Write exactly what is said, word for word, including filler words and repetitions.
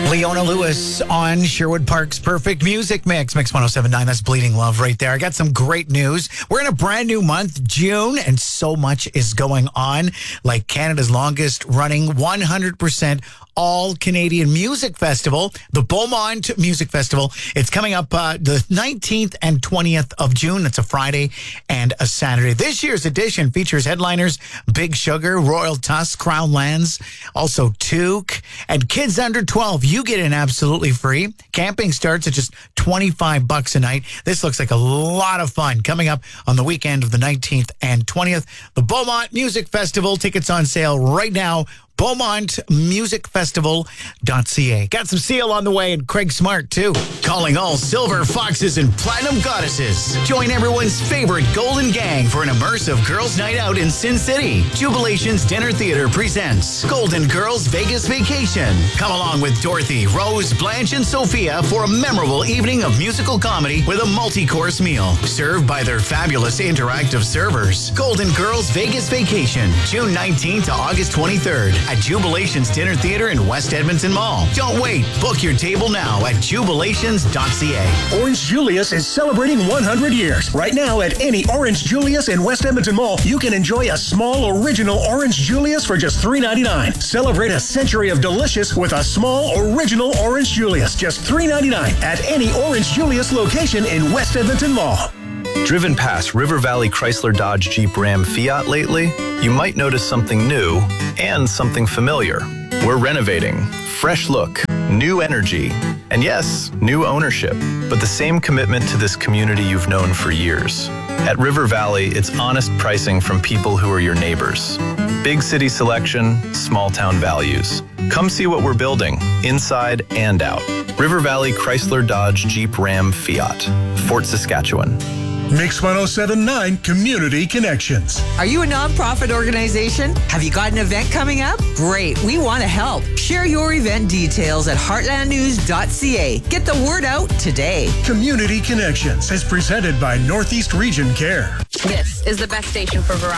Leona Lewis on Sherwood Park's Perfect Music Mix. Mix one oh seven point nine, that's Bleeding Love right there. I got some great news. We're in a brand new month, June, and so much is going on. Like Canada's longest running one hundred percent all Canadian music festival, the Beaumont Music Festival. It's coming up uh, the nineteenth and twentieth of June. That's a Friday and a Saturday. This year's edition features headliners Big Sugar, Royal Tusk, Crown Lands, also Toque, and kids under twelve. You get in absolutely free. Camping starts at just twenty-five bucks a night. This looks like a lot of fun. Coming up on the weekend of the nineteenth and twentieth, the Beaumont Music Festival. Tickets on sale right now. Beaumont Music Festival dot c a. Got some Seal on the way and Craig Smart, too. Calling all silver foxes and platinum goddesses. Join everyone's favorite golden gang for an immersive girls' night out in Sin City. Jubilations Dinner Theater presents Golden Girls Vegas Vacation. Come along with Dorothy, Rose, Blanche, and Sophia for a memorable evening of musical comedy with a multi-course meal. Served by their fabulous interactive servers. Golden Girls Vegas Vacation, June nineteenth to August twenty-third. At Jubilations Dinner Theater in West Edmonton Mall. Don't wait. Book your table now at jubilations dot c a. Orange Julius is celebrating one hundred years. Right now at any Orange Julius in West Edmonton Mall, you can enjoy a small original Orange Julius for just three ninety-nine. Celebrate a century of delicious with a small original Orange Julius, just three ninety-nine at any Orange Julius location in West Edmonton Mall. Driven past River Valley Chrysler Dodge Jeep Ram Fiat lately? You might notice something new and something familiar. We're renovating. Fresh look, new energy, and yes, new ownership, but the same commitment to this community you've known for years. At River Valley, it's honest pricing from people who are your neighbors. Big city selection, small town values. Come see what we're building, inside and out. River Valley Chrysler Dodge Jeep Ram Fiat, Fort Saskatchewan. Mix one oh seven point nine Community Connections. Are you a nonprofit organization? Have you got an event coming up? Great, we want to help. Share your event details at heartland news dot c a. Get the word out today. Community Connections is presented by Northeast Region Care. This is the best station for variety.